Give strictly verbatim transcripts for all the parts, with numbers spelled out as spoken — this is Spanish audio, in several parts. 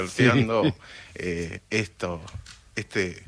sorteando Sí. eh, esto, este,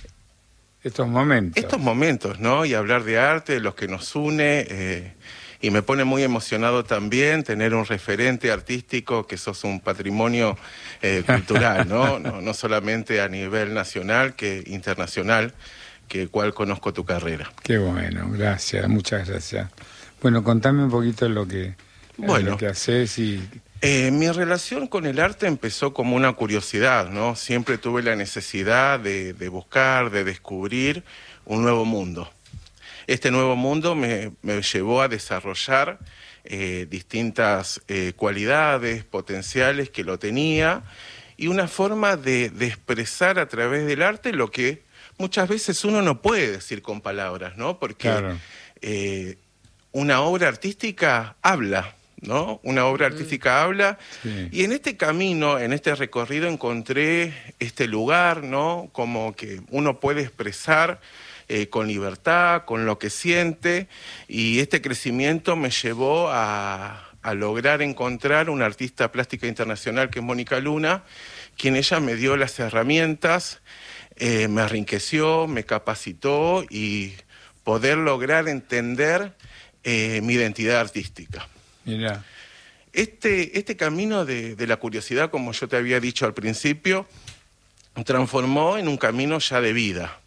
Estos momentos. estos momentos, ¿no? Y hablar de arte, de los que nos une, eh, y me pone muy emocionado también tener un referente artístico, que sos un patrimonio eh, cultural, ¿no? ¿no? No solamente a nivel nacional, que internacional, que cual conozco tu carrera. Qué bueno, gracias, muchas gracias. Bueno, contame un poquito lo que, Bueno. lo que haces y... Eh, mi relación con el arte empezó como una curiosidad, ¿no? Siempre tuve la necesidad de, de buscar, de descubrir un nuevo mundo. Este nuevo mundo me, me llevó a desarrollar eh, distintas eh, cualidades potenciales que lo tenía y una forma de, de expresar a través del arte lo que muchas veces uno no puede decir con palabras, ¿no? Porque Claro. eh, una obra artística habla, ¿no? Una obra artística habla, Sí. y en este camino, en este recorrido encontré este lugar, ¿no? Como que uno puede expresar eh, con libertad, con lo que siente, y este crecimiento me llevó a, a lograr encontrar una artista plástica internacional que es Mónica Luna, quien ella me dio las herramientas, eh, me enriqueció, me capacitó y poder lograr entender eh, mi identidad artística. Mirá. Este, este camino de, de la curiosidad, como yo te había dicho al principio, transformó en un camino ya de vida,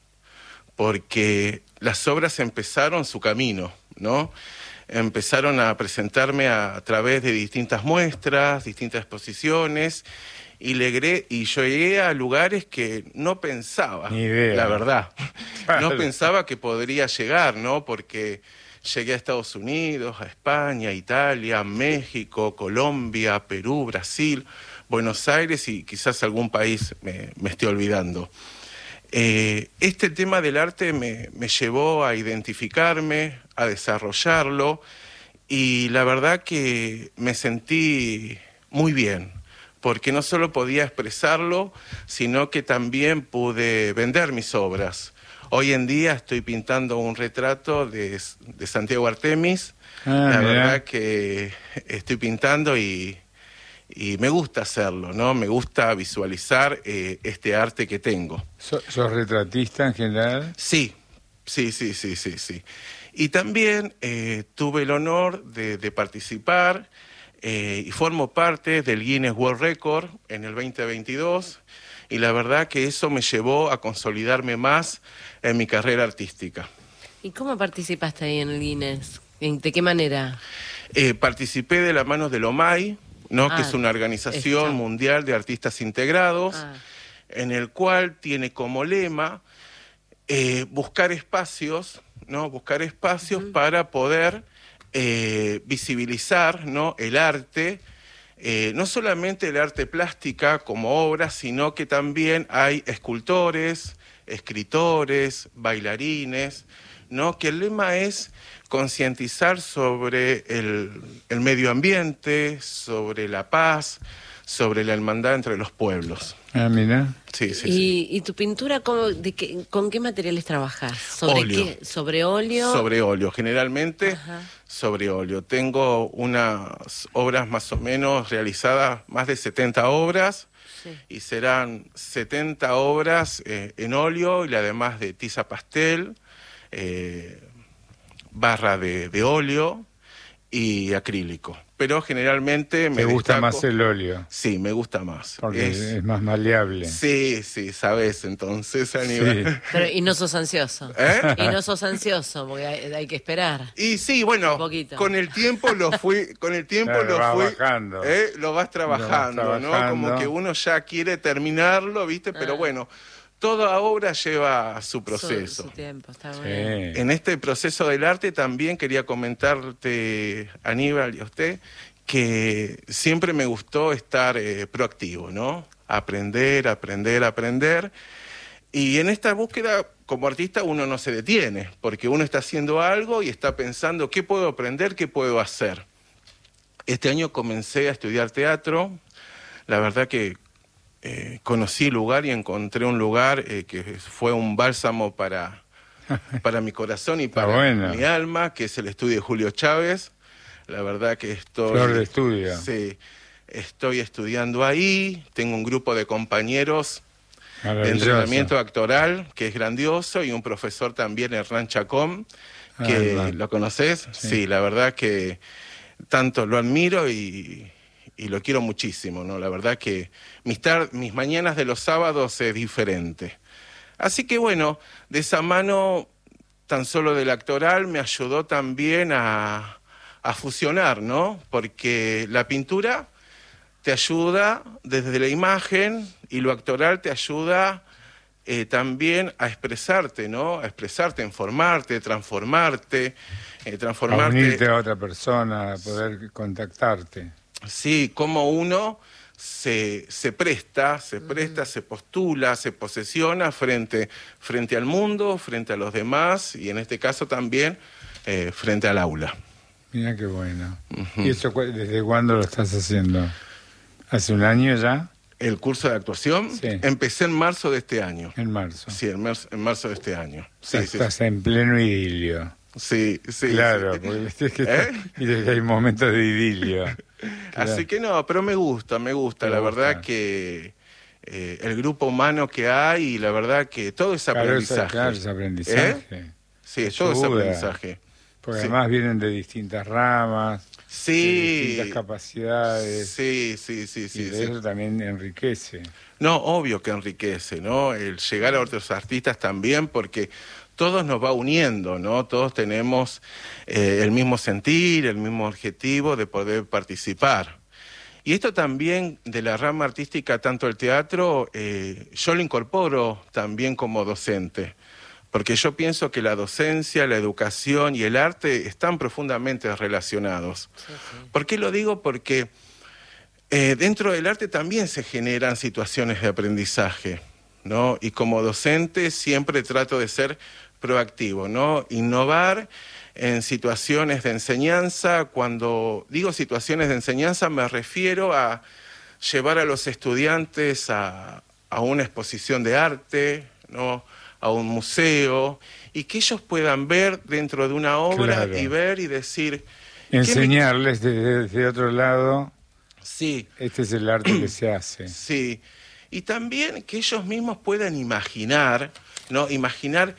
porque las obras empezaron su camino, ¿no? Empezaron a presentarme a, a través de distintas muestras, distintas exposiciones, y, legré, y yo llegué a lugares que no pensaba, Ni idea. la verdad. Claro. No pensaba que podría llegar, ¿no? Porque llegué a Estados Unidos, a España, Italia, México, Colombia, Perú, Brasil, Buenos Aires y quizás algún país me, me esté olvidando. Eh, este tema del arte me, me llevó a identificarme, a desarrollarlo, y la verdad que me sentí muy bien, porque no solo podía expresarlo, sino que también pude vender mis obras. Hoy en día estoy pintando un retrato de, de Santiago Artemis. Ah, la mirá. verdad que estoy pintando y, y me gusta hacerlo, ¿no? Me gusta visualizar eh, este arte que tengo. ¿Sos, sos retratista en general? Sí, sí, sí, sí, sí, sí. Y también eh, tuve el honor de, de participar eh, y formo parte del Guinness World Record en el veinte veintidós, y la verdad que eso me llevó a consolidarme más en mi carrera artística. ¿Y cómo participaste ahí en el Guinness? ¿De qué manera? Eh, participé de la mano del O M A I, ¿no? Ah, que es una organización esto. mundial de artistas integrados, Ah. en el cual tiene como lema eh, buscar espacios, ¿no? Buscar espacios uh-huh. para poder eh, visibilizar, ¿no? el arte, eh, no solamente el arte plástica como obra, sino que también hay escultores, escritores, bailarines, ¿no? Que el lema es concientizar sobre el, el medio ambiente, sobre la paz, sobre la hermandad entre los pueblos. Ah, mira. Sí, sí, ¿Y, sí. ¿Y tu pintura cómo, de qué, con qué materiales trabajas? ¿Sobre Óleo. qué? ¿Sobre óleo? Sobre óleo, generalmente Ajá. sobre óleo. Tengo unas obras más o menos realizadas, más de setenta obras, Sí. y serán setenta obras eh, en óleo y además de tiza pastel, eh, barra de, de óleo y acrílico. Pero generalmente me ¿Te gusta destaco- más el óleo? Sí, me gusta más. Porque Es- es, más maleable. Sí, sí, sabes, entonces, Aníbal. Sí. Pero, y no sos ansioso. ¿Eh? Y no sos ansioso, porque hay, hay que esperar. Y sí, bueno, Un poquito. con el tiempo lo fui, con el tiempo Claro, lo vas fui, bajando. ¿eh? lo vas trabajando, Lo vas ¿no? trabajando. Como que uno ya quiere terminarlo, ¿viste? Pero Ah. bueno, toda obra lleva su Su, proceso. su tiempo, está Sí. bien. En este proceso del arte también quería comentarte, Aníbal, y a usted, que siempre me gustó estar eh, proactivo, ¿no? Aprender, aprender, aprender. Y en esta búsqueda, como artista, uno no se detiene, porque uno está haciendo algo y está pensando, ¿qué puedo aprender? ¿Qué puedo hacer? Este año comencé a estudiar teatro. La verdad que eh, conocí el lugar y encontré un lugar eh, que fue un bálsamo para, para mi corazón y Está para bueno. mi alma, que es el estudio de Julio Chávez. La verdad que estoy... Flor de estudio. Sí. estoy estudiando ahí, tengo un grupo de compañeros de entrenamiento actoral que es grandioso y un profesor también, Hernán Chacón, que ah, ¿lo conoces? Sí. Sí, la verdad que tanto lo admiro y, y lo quiero muchísimo, ¿no? La verdad que mis, tar mis mañanas de los sábados es diferente. Así que bueno, de esa mano tan solo del actoral me ayudó también a, a fusionar, ¿no? Porque la pintura te ayuda desde la imagen y lo actoral te ayuda eh, también a expresarte, ¿no? A expresarte, informarte, transformarte, eh, transformarte. A unirte a otra persona, a poder contactarte. Sí, como uno se, se presta, se presta, mm. se postula, se posesiona frente, frente al mundo, frente a los demás y en este caso también eh, frente al aula. Mira qué bueno. Uh-huh. ¿Y eso desde cuándo lo estás haciendo? ¿Hace un año ya? ¿El curso de actuación? Sí. Empecé en marzo de este año. En marzo. Sí, en marzo, en marzo de este año. Sí, estás sí, en pleno idilio. Sí, sí. Claro, sí. porque es que, ¿Eh? y que hay momentos de idilio. Claro. Así que no, pero me gusta, me gusta. Me la gusta. verdad que eh, el grupo humano que hay y la verdad que todo es aprendizaje. Claro, es aprendizaje. ¿Eh? Sí, es todo es aprendizaje. Porque sí. además vienen de distintas ramas. Sí. De distintas capacidades. Sí, sí, sí, sí. Y de sí. eso también enriquece. No, obvio que enriquece, ¿no? El llegar a otros artistas también, porque todos nos va uniendo, ¿no? Todos tenemos eh, el mismo sentir, el mismo objetivo de poder participar. Y esto también de la rama artística, tanto el teatro, eh, yo lo incorporo también como docente. Porque yo pienso que la docencia, la educación y el arte están profundamente relacionados. Sí, sí. ¿Por qué lo digo? Porque eh, dentro del arte también se generan situaciones de aprendizaje, ¿no? Y como docente siempre trato de ser proactivo, ¿no? Innovar en situaciones de enseñanza. Cuando digo situaciones de enseñanza me refiero a llevar a los estudiantes a, a una exposición de arte, ¿no? A un museo, y que ellos puedan ver dentro de una obra claro. y ver y decir... Enseñarles me... desde, desde otro lado, sí. este es el arte que se hace. Sí, y también que ellos mismos puedan imaginar, ¿no? Imaginar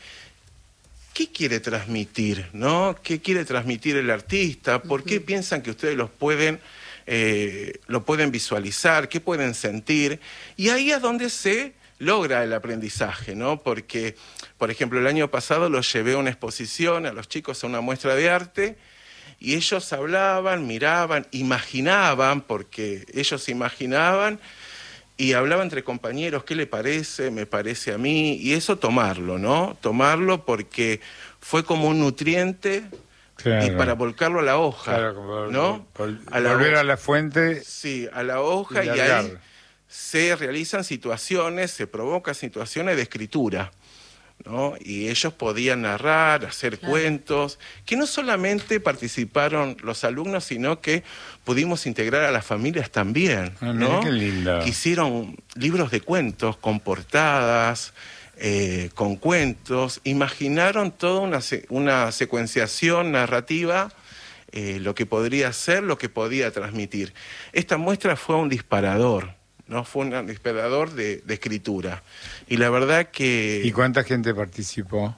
qué quiere transmitir, ¿no? ¿Qué quiere transmitir el artista? ¿Por uh-huh. qué piensan que ustedes los pueden, eh, lo pueden visualizar? ¿Qué pueden sentir? Y ahí es donde se... logra el aprendizaje, ¿no? Porque, por ejemplo, el año pasado los llevé a una exposición, a los chicos a una muestra de arte, y ellos hablaban, miraban, imaginaban, porque ellos imaginaban, y hablaban entre compañeros, ¿qué le parece? Me parece a mí, y eso tomarlo, ¿no? Tomarlo porque fue como un nutriente, claro. y para volcarlo a la hoja, claro, como ¿no? Vol a la volver a la fuente. Sí, a la hoja, y, y ahí se realizan situaciones, se provocan situaciones de escritura, ¿no? Y ellos podían narrar, hacer claro. cuentos, que no solamente participaron los alumnos, sino que pudimos integrar a las familias también, ah, ¿no? Qué lindo. Que hicieron libros de cuentos con portadas, eh, con cuentos, imaginaron toda una, se una secuenciación narrativa, eh, lo que podría ser, lo que podía transmitir. Esta muestra fue un disparador. No fue un disparador de, de escritura. Y la verdad que... ¿Y cuánta gente participó?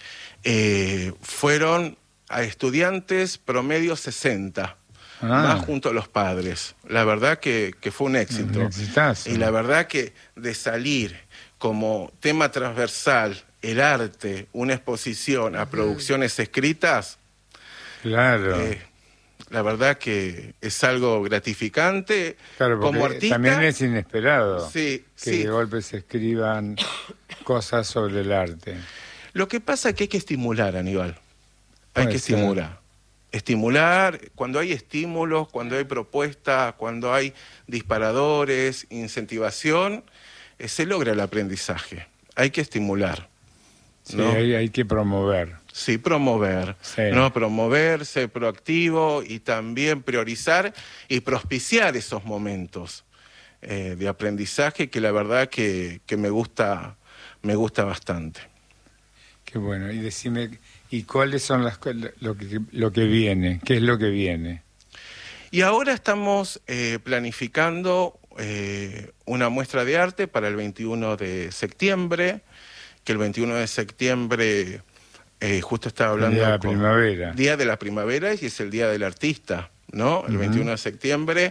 Eh, fueron a estudiantes promedio sesenta, ah. más junto a los padres. La verdad que, que fue un éxito. Un exitazo. Y la verdad que de salir como tema transversal el arte, una exposición a producciones escritas... Claro. Eh, la verdad que es algo gratificante. Claro, como artista. También es inesperado sí, que sí. de golpe se escriban cosas sobre el arte. Lo que pasa es que hay que estimular, Aníbal. Hay Puede que ser. estimular. Estimular, cuando hay estímulos, cuando hay propuestas, cuando hay disparadores, incentivación, eh, se logra el aprendizaje. Hay que estimular. ¿no? Sí, hay, hay que promover. Sí, promover, sí. ¿no? Promover, ser proactivo y también priorizar y propiciar esos momentos eh, de aprendizaje que la verdad que, que me gusta, me gusta bastante. Qué bueno. Y decime, ¿y cuáles son las lo que lo que viene? ¿Qué es lo que viene? Y ahora estamos eh, planificando eh, una muestra de arte para el veintiuno de septiembre, que el veintiuno de septiembre eh, justo estaba hablando... Día de la con, primavera. Día de la primavera y es el Día del Artista, ¿no? El uh-huh. veintiuno de septiembre,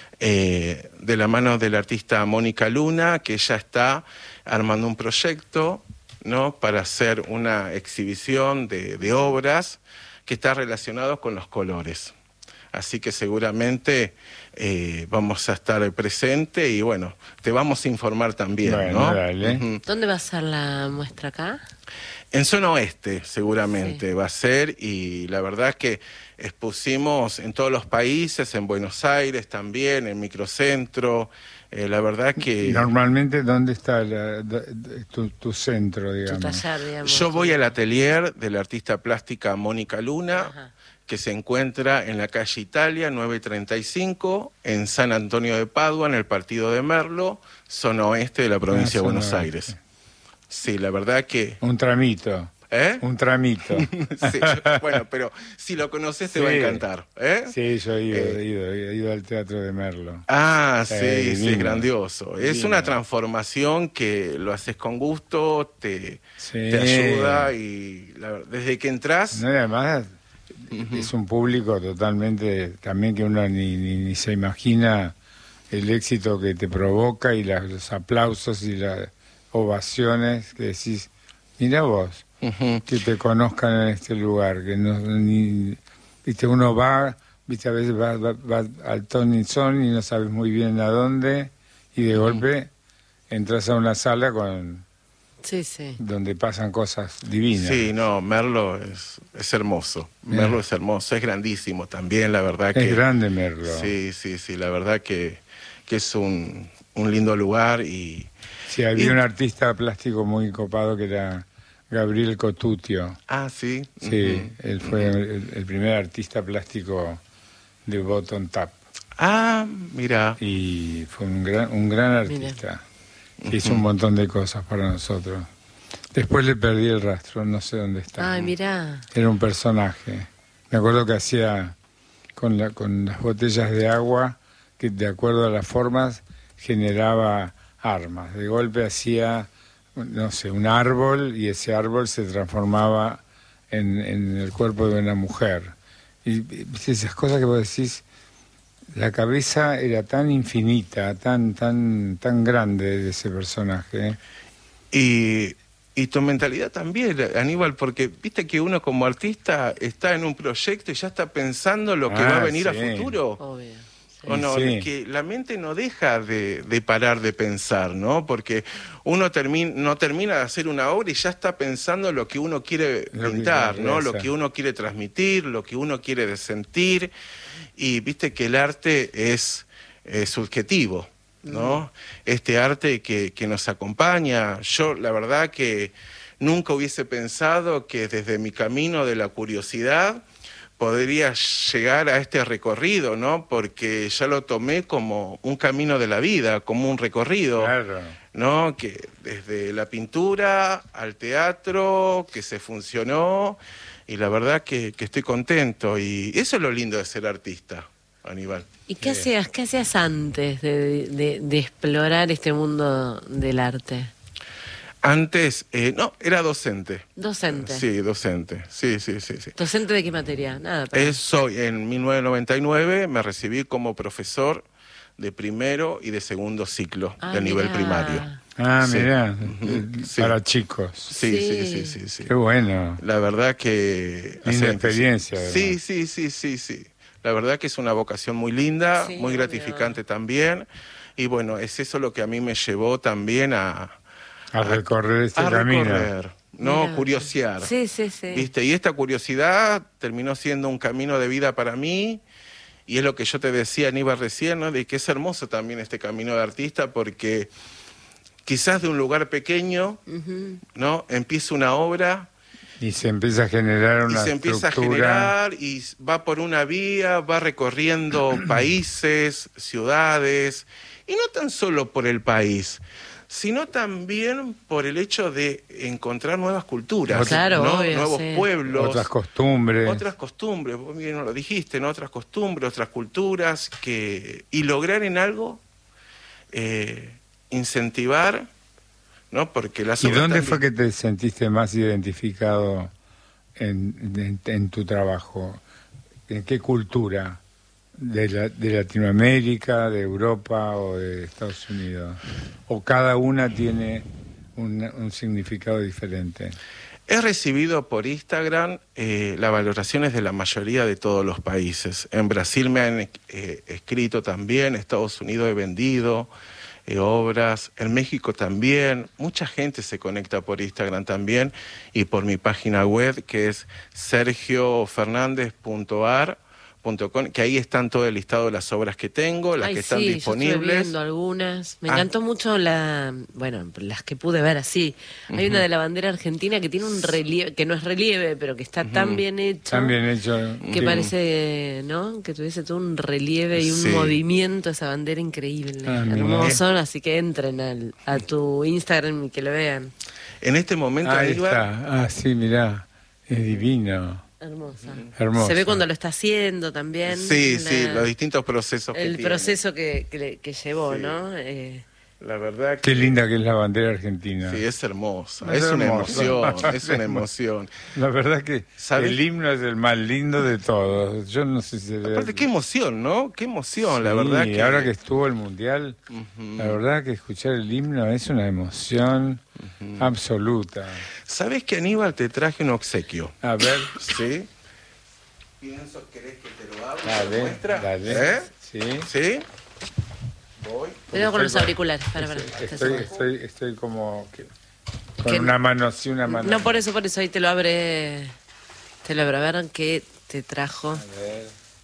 eh, de la mano de la artista Mónica Luna, que ella está armando un proyecto, ¿no? Para hacer una exhibición de, de obras que está relacionado con los colores. Así que seguramente eh, vamos a estar presentes y bueno, te vamos a informar también, bueno, ¿no? Dale. Uh-huh. ¿Dónde va a ser la muestra acá? En zona oeste seguramente sí. va a ser, y la verdad es que expusimos en todos los países, en Buenos Aires también, en Microcentro, eh, la verdad que... Normalmente, ¿dónde está la, tu, tu centro, digamos? Tu taller, digamos? Yo voy al atelier de la artista plástica Mónica Luna, ajá, que se encuentra en la calle Italia, nueve treinta y cinco, en San Antonio de Padua, en el partido de Merlo, zona oeste de la provincia ah, de Buenos Aires. Sí, la verdad que... Un tramito. ¿Eh? Un tramito. Sí, yo, bueno, pero si lo conoces te sí. va a encantar. ¿eh? Sí, yo he ido, eh. he, ido, he ido al Teatro de Merlo. Ah, sí, eh, sí, grandioso. Divino. Es una transformación que lo haces con gusto, te, sí. te ayuda y la, desde que entras... No, y además uh-huh. es un público totalmente, también que uno ni, ni, ni se imagina el éxito que te provoca y la, los aplausos y las ovaciones que decís, mira vos. Uh-huh. Que te conozcan en este lugar, que no, ni, viste, uno va, viste, a veces va, va, va al ton y son y no sabes muy bien a dónde, y de uh-huh. golpe entras a una sala con sí, sí. donde pasan cosas divinas. Sí, no, Merlo es, es hermoso, Merlo yeah. es hermoso, es grandísimo también, la verdad que... Es grande Merlo. Sí, sí, sí, la verdad que, que es un, un lindo lugar y... Sí, había y... un artista plástico muy copado que era... Gabriel Cotutio. Ah, sí. Sí, uh-huh. él fue uh-huh. el, el primer artista plástico de Bottom Tap. Ah, mira. Y fue un gran, un gran artista. Uh-huh. Hizo un montón de cosas para nosotros. Después le perdí el rastro, no sé dónde está. Ay, mira. Era un personaje. Me acuerdo que hacía con, la, con las botellas de agua, que de acuerdo a las formas generaba armas. De golpe hacía... no sé, un árbol, y ese árbol se transformaba en, en el cuerpo de una mujer. Y, y esas cosas que vos decís, la cabeza era tan infinita, tan tan tan grande de ese personaje. Y, y tu mentalidad también, Aníbal, porque viste que uno como artista está en un proyecto y ya está pensando lo que ah, va a venir sí. a futuro. Obvio. O no, sí. que la mente no deja de, de parar de pensar, ¿no? Porque uno termina, no termina de hacer una obra y ya está pensando lo que uno quiere lo pintar, que ¿no? Lo que uno quiere transmitir, lo que uno quiere sentir. Y viste que el arte es, es subjetivo, ¿no? Mm. Este arte que, que nos acompaña. Yo, la verdad que nunca hubiese pensado que desde mi camino de la curiosidad podría llegar a este recorrido, ¿no? Porque ya lo tomé como un camino de la vida, como un recorrido, claro. ¿no? Que desde la pintura al teatro, que se funcionó, y la verdad que, que estoy contento, y eso es lo lindo de ser artista, Aníbal. ¿Y qué hacías, qué hacías antes de, de, de explorar este mundo del arte? Antes, eh, no, era docente. ¿Docente? Sí, docente, sí, sí, sí. sí. ¿Docente de qué materia? Nada. Para... Eh, soy, en mil novecientos noventa y nueve me recibí como profesor de primero y de segundo ciclo ah, de nivel primario. Ah, sí. mirá, uh-huh. sí. Para chicos. Sí, sí, sí, sí, sí. Qué bueno. La verdad que... Linda experiencia. Sí, sí, sí, sí, sí. La verdad que es una vocación muy linda, sí, muy gratificante obvio. También. Y bueno, es eso lo que a mí me llevó también a... A recorrer este a camino. Recorrer, no, Mira. curiosear. Sí, sí, sí. ¿Viste? Y esta curiosidad terminó siendo un camino de vida para mí, y es lo que yo te decía, Aníbal, recién, ¿no? De que es hermoso también este camino de artista, porque quizás de un lugar pequeño, uh-huh. ¿no? Empieza una obra... Y se empieza a generar una Y se empieza estructura. a generar, y va por una vía, va recorriendo países, ciudades, y no tan solo por el país, sino también por el hecho de encontrar nuevas culturas, claro, ¿no? obvio, nuevos sí. pueblos, otras costumbres, otras costumbres, vos bien lo dijiste, ¿no? Otras costumbres, otras culturas, que y lograr en algo eh, incentivar, ¿no? Porque las ¿Y obras dónde también... fue que te sentiste más identificado en, en, en tu trabajo? ¿En qué cultura? ¿De, la, ¿De Latinoamérica, de Europa o de Estados Unidos? ¿O cada una tiene un, un significado diferente? He recibido por Instagram eh, las valoraciones de la mayoría de todos los países. En Brasil me han eh, escrito también, en Estados Unidos he vendido eh, obras, en México también. Mucha gente se conecta por Instagram también y por mi página web, que es sergio fernandez punto ar. Com, que ahí están todo el listado de las obras que tengo, las Ay, que están sí, disponibles. Yo estuve viendo algunas. Me ah. encantó mucho la, bueno, las que pude ver así. Hay uh-huh. una de la bandera argentina que tiene un relieve, que no es relieve, pero que está uh-huh. tan bien hecho. Tan bien hecho. Que sí. parece, ¿no? Que tuviese todo un relieve y un sí. movimiento, esa bandera increíble. Ah, hermoso, así que entren al, a tu Instagram y que lo vean. En este momento, ahí Aníbal, está. Ah, sí, mirá, es divino. Hermosa. Hermosa. Se ve cuando lo está haciendo también. Sí, la, sí, los distintos procesos que El tiene. proceso que, que, que llevó, sí. ¿no? Eh, la verdad que... Qué linda que es la bandera argentina. Sí, es hermosa, es, es una hermosa. emoción, es una emoción. La verdad que ¿sabes? El himno es el más lindo de todos. Yo no sé si... Aparte, qué emoción, ¿no? Qué emoción, sí, la verdad que... Y ahora que estuvo el Mundial, uh-huh. la verdad que escuchar el himno es una emoción uh-huh. absoluta. ¿Sabes que, Aníbal, te traje un obsequio? A ver. Sí. Pienso, ¿querés que te lo abra? Dale, ¿Te lo muestra? dale. ¿Eh? Sí. ¿Sí? Voy. Cuidado con los auriculares, para, para. Estoy, estoy, estoy como que, con que, una mano así, una mano. No, por eso, por eso, ahí te lo abre, te lo abre, a ver qué te trajo. A ver.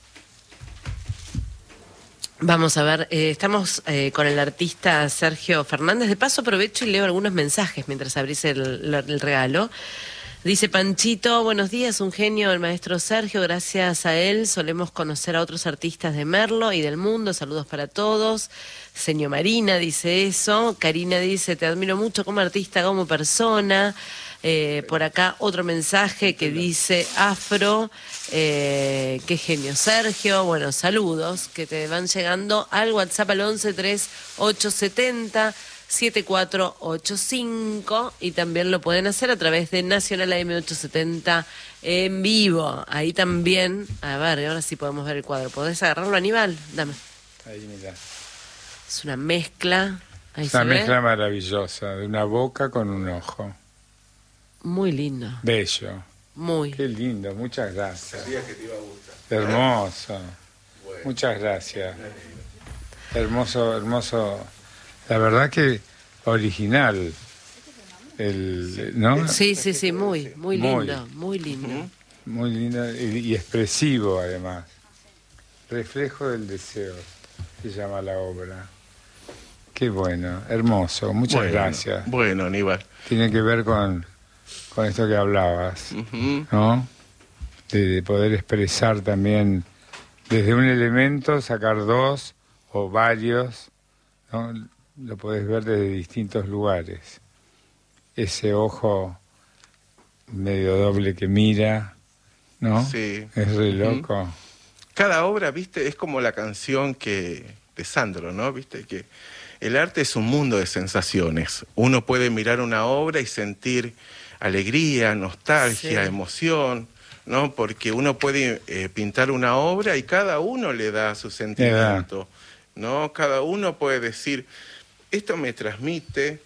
Vamos a ver, eh, estamos eh, con el artista Sergio Fernández. De paso aprovecho y leo algunos mensajes mientras abrís el, el regalo. Dice Panchito, buenos días, un genio el maestro Sergio, gracias a él solemos conocer a otros artistas de Merlo y del mundo, saludos para todos. Señor Marina dice eso, Karina dice, te admiro mucho como artista, como persona. Eh, por acá otro mensaje que dice Afro, eh, qué genio Sergio, bueno, saludos que te van llegando al WhatsApp al once tres ocho setenta siete cuatro ocho cinco y también lo pueden hacer a través de Nacional A M ochocientos setenta en vivo. Ahí también, a ver, ahora sí podemos ver el cuadro. ¿Podés agarrarlo, Aníbal? Dame. Ahí, mira. Es una mezcla. Ahí es una se mezcla ve. maravillosa, de una boca con un ojo. Muy lindo. Bello. Muy. Qué lindo, muchas gracias. Sabía que te iba a gustar. Hermoso. Bueno. Muchas gracias. Hermoso, hermoso. La verdad que original, el, ¿no? Sí, sí, sí, muy, muy lindo, muy, muy lindo. Muy lindo y, y expresivo además. Reflejo del deseo, se llama la obra. Qué bueno, hermoso, muchas bueno, gracias. Bueno, Aníbal. Tiene que ver con, con esto que hablabas, uh-huh. ¿no? De, de poder expresar también desde un elemento, sacar dos o varios, ¿no? Lo podés ver desde distintos lugares. Ese ojo medio doble que mira, ¿no? Sí. Es re loco. Uh-huh. Cada obra, viste, es como la canción que de Sandro, ¿no? Viste que el arte es un mundo de sensaciones. Uno puede mirar una obra y sentir alegría, nostalgia, sí. emoción, ¿no? Porque uno puede eh, pintar una obra y cada uno le da su sentimiento, ¿no? Cada uno puede decir, esto me transmite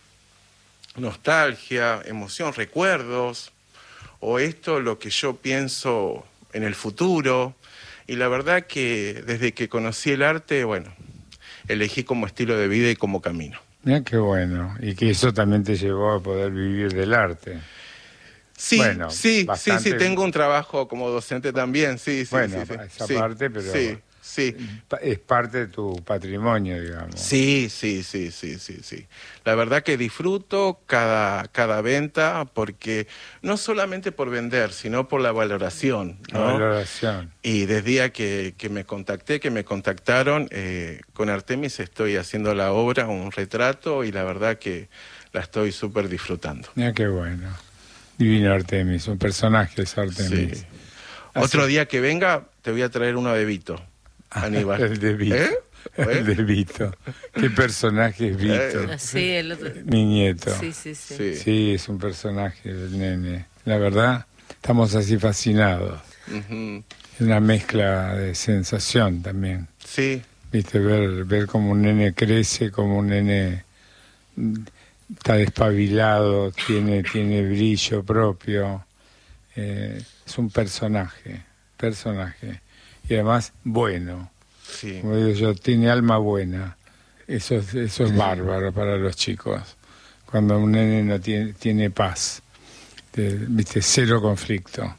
nostalgia, emoción, recuerdos, o esto lo que yo pienso en el futuro. Y la verdad que desde que conocí el arte, bueno, elegí como estilo de vida y como camino. Mira qué bueno, y que eso también te llevó a poder vivir del arte. Sí, bueno, sí, bastante... sí, sí, tengo un trabajo como docente también, sí, sí, bueno, sí. sí esa sí, parte, pero sí, sí. Es parte de tu patrimonio, digamos. Sí, sí, sí, sí, sí, sí. La verdad que disfruto cada, cada venta porque no solamente por vender, sino por la valoración, ¿no? La valoración. Y desde el día que, que me contacté, que me contactaron, eh, con Artemis estoy haciendo la obra, un retrato, y la verdad que la estoy súper disfrutando. Mira qué bueno. Divino Artemis, un personaje es Artemis. Sí. Otro día que venga, te voy a traer uno de Vito, Aníbal. El de Vito. ¿Eh? El de Vito. ¿Qué personaje es Vito? Eh. Sí, el otro. Mi nieto. Sí, sí, sí. Sí. Sí, es un personaje el nene. La verdad, estamos así fascinados. Ujú. Es una mezcla de sensación también. Sí, Viste, ver, ver cómo un nene crece, cómo un nene mm, está despabilado, tiene, tiene brillo propio. Eh, es un personaje, personaje. Y además, bueno. sí. Como digo yo, tiene alma buena. Eso es, eso es bárbaro para los chicos. Cuando un nene no tiene, tiene paz, de, viste, cero conflicto.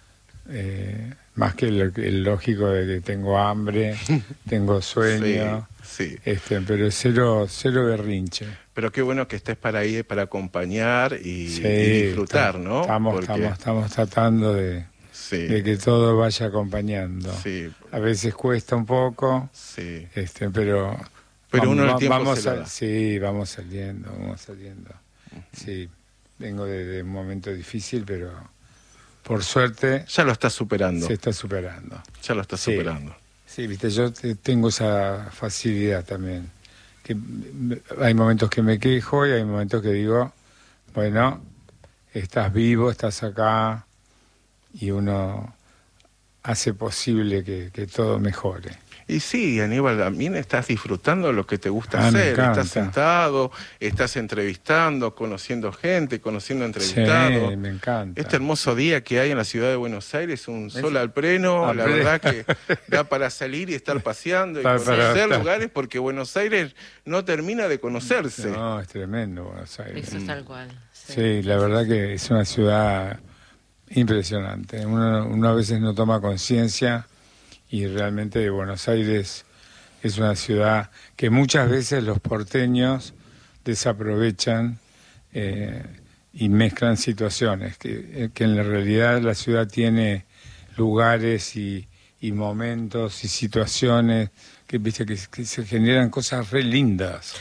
Eh, más que el, el lógico de que tengo hambre, tengo sueño, Sí, sí. este, pero cero, cero berrinche. Pero qué bueno que estés para ahí, para acompañar y, Sí, y disfrutar, está- ¿no? Estamos, Porque- estamos, estamos tratando de, Sí, de que todo vaya acompañando. sí, A veces cuesta un poco, sí. este, pero Pero uno el tiempo vamos se lo a- da. sí, vamos saliendo, vamos saliendo. Sí, vengo de, de un momento difícil, pero por suerte Ya lo estás superando, se está superando. ya lo estás Sí. superando. Sí, viste, yo te- tengo esa facilidad también. Que m- hay momentos que me quejo y hay momentos que digo, bueno, estás vivo, estás acá, y uno hace posible que, que todo mejore. Y sí, Aníbal, también estás disfrutando lo que te gusta Ah, me hacer. encanta. Estás sentado, estás entrevistando, conociendo gente, conociendo entrevistados. Sí, me encanta. Este hermoso día que hay en la ciudad de Buenos Aires, un sol al pleno, Al la pleno. verdad que da para salir y estar paseando y Para- para conocer estar. lugares, porque Buenos Aires no termina de conocerse. No, es tremendo Buenos Aires. Eso es tal cual. Sí. Sí, la verdad que es una ciudad impresionante. Uno, uno a veces no toma conciencia y realmente Buenos Aires es una ciudad que muchas veces los porteños desaprovechan eh, y mezclan situaciones, que, que en la realidad la ciudad tiene lugares y, y momentos y situaciones que, viste, que, que se generan cosas re lindas.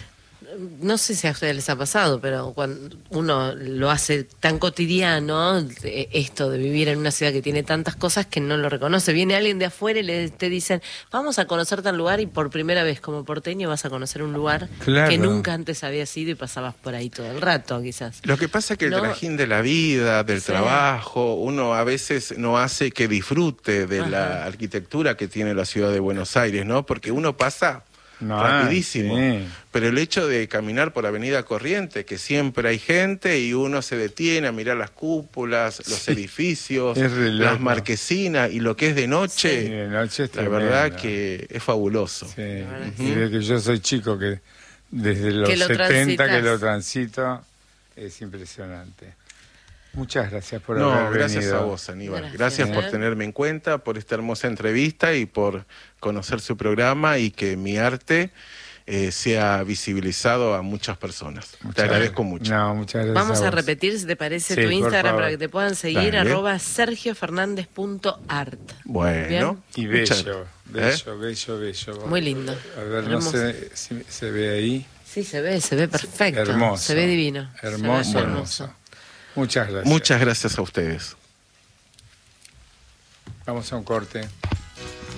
No sé si a ustedes les ha pasado, pero cuando uno lo hace tan cotidiano, eh, esto de vivir en una ciudad que tiene tantas cosas que no lo reconoce. Viene alguien de afuera y le, te dicen, vamos a conocer tal lugar, y por primera vez como porteño vas a conocer un lugar Claro. que nunca antes habías ido y pasabas por ahí todo el rato, quizás. Lo que pasa es que el No. trajín de la vida, del Sí. trabajo, uno a veces no hace que disfrute de la Ajá. arquitectura que tiene la ciudad de Buenos Aires, ¿no? Porque uno pasa No, rapidísimo. sí. Pero el hecho de caminar por Avenida Corrientes, que siempre hay gente y uno se detiene a mirar las cúpulas, los Sí. edificios, Es re las loco. marquesinas y lo que es de noche, Sí, de noche es la tremendo. verdad que es fabuloso. Sí, verdad y que sí. desde que yo soy chico, que desde los Que lo setenta transitas. que lo transito, es impresionante. Muchas gracias por No, haber gracias venido. a vos, Aníbal. Gracias, Gracias, por ¿eh? tenerme en cuenta, por esta hermosa entrevista y por conocer su programa y que mi arte eh, sea visibilizado a muchas personas. Muchas Te agradezco gracias. mucho. No, muchas gracias. Vamos a vos. repetir, si te parece, Sí, tu por Instagram favor. para que te puedan seguir, Dale. arroba sergio fernández punto art. Bueno. Y muchas- bello, ¿Eh? bello, bello, bello. Muy lindo. A ver, no Hermoso. sé si se ve ahí. Sí, se ve, se ve perfecto. Hermoso. Se ve divino. Hermoso, Se ve hermoso. Muchas gracias. Muchas gracias a ustedes. Vamos a un corte.